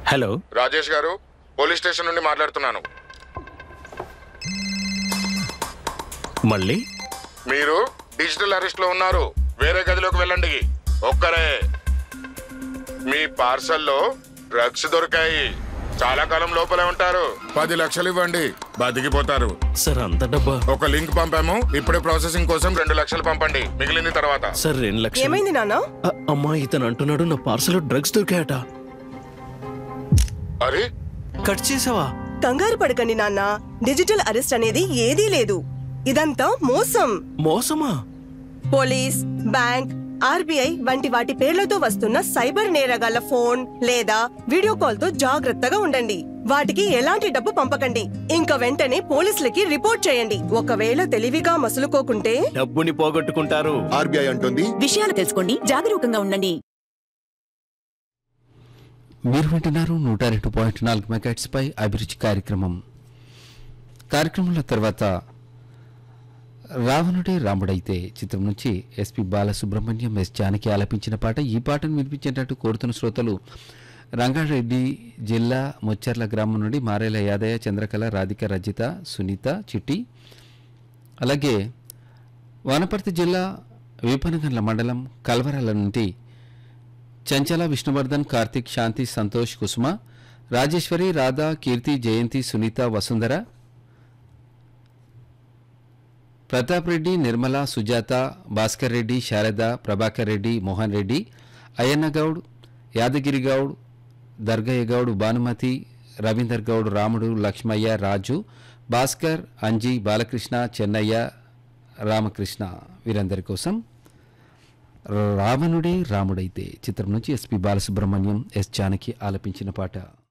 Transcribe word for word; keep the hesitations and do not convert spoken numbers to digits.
Hello Rajesh గారు, police station నుండి మాట్లాడుతున్నాను. మళ్ళీ మీరు డిజిటల్ అరెస్ట్ లో ఉన్నారు. వేరే గదిలోకి వెళ్ళండి. ఒక్కరే. మీ పార్సల్లో డ్రగ్స్ దొరికాయి. చాలా కాలం లోపలే ఉంటారు. పది లక్షలు ఇవ్వండి, బతికిపోతారు. సార్ అంత డబ్బా? ఒక లింక్ పంపాము, ఇప్పుడే ప్రాసెసింగ్ కోసం రెండు లక్షలు పంపండి, మిగిలింది తర్వాత. సార్ రెండు లక్షలు. ఏమైంది నాన్న? అ- అమ్మా ఇతను అంటున్నాడు నా పార్సల్ డ్రగ్స్ దొరికాయట. అరే, కట్ చేసావా? కంగారు పడకండి నాన్న, డిజిటల్ అరెస్ట్ అనేది ఏదీ లేదు. ఇదంతా మోసం. మోసమా? పోలీస్, బ్యాంక్, ఆర్బీఐ వంటి వాటి పేర్లతో వస్తున్న సైబర్ నేరగాళ్ల ఫోన్ లేదా వీడియో కాల్ తో జాగ్రత్తగా ఉండండి. వాటికి ఎలాంటి డబ్బు పంపకండి. ఇంకా వెంటనే పోలీసులకి రిపోర్ట్ చేయండి. ఒకవేళ తెలివిగా మసులుకోకుంటే డబ్బుని పోగొట్టుకుంటారు. ఆర్బీఐ అంటుంది, విషయాలు తెలుసుకోండి, జాగరూకంగా ఉండండి. మీరు వింటున్నారు నూట రెండు పాయింట్ నాలుగు మెగాట్స్ పై అభిరుచి కార్యక్రమం. కార్యక్రమంలో తర్వాత రావణుడే రాముడైతే చిత్రం నుంచి ఎస్పి బాలసుబ్రహ్మణ్యం, ఎస్ జానకి ఆలపించిన పాట. ఈ పాటను వినిపించేటట్టు కోరుతున్న శ్రోతలు రంగారెడ్డి జిల్లా ముచ్చర్ల గ్రామం నుండి మారేల యాదయ్య, చంద్రకళ, రాధిక, రజిత, సునీత, చిట్టి. అలాగే వనపర్తి జిల్లా వీపనగండ్ల మండలం కల్వరాల నుండి చంచల, విష్ణువర్ధన్, కార్తిక్, శాంతి, సంతోష్, కుసుమ, రాజేశ్వరి, రాధా, కీర్తి, జయంతి, సునీత, వసుంధర, ప్రతాప్ రెడ్డి, నిర్మల, సుజాత, భాస్కర్ రెడ్డి, శారద, ప్రభాకర్ రెడ్డి, మోహన్ రెడ్డి, అయ్యన్న గౌడ్, యాదగిరి గౌడ్, దర్గయ్య గౌడ్, భానుమతి, రవీందర్ గౌడ్, రాముడు, లక్ష్మయ్య, రాజు, భాస్కర్, అంజీ, బాలకృష్ణ, చెన్నయ్య, రామకృష్ణ వీరందరి కోసం రావణుడే రాముడైతే చిత్రం నుంచి ఎస్పి బాలసుబ్రహ్మణ్యం, ఎస్ జానకి ఆలపించిన పాట.